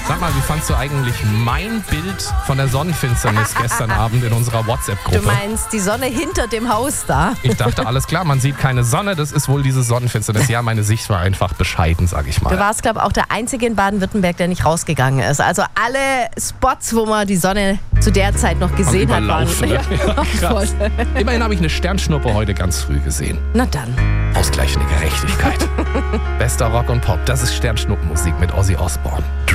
Sag mal, wie fandst du eigentlich mein Bild von der Sonnenfinsternis gestern Abend in unserer WhatsApp-Gruppe? Du meinst die Sonne hinter dem Haus da? Ich dachte, alles klar, man sieht keine Sonne, das ist wohl diese Sonnenfinsternis. Ja, meine Sicht war einfach bescheiden, sag ich mal. Du warst, glaube ich, auch der Einzige in Baden-Württemberg, der nicht rausgegangen ist. Also alle Spots, wo man die Sonne zu der Zeit noch gesehen hat, waren Ja, krass. Immerhin habe ich eine Sternschnuppe heute ganz früh gesehen. Na dann. Ausgleichende Gerechtigkeit. Bester Rock und Pop, das ist Sternschnuppenmusik mit Ozzy Osbourne.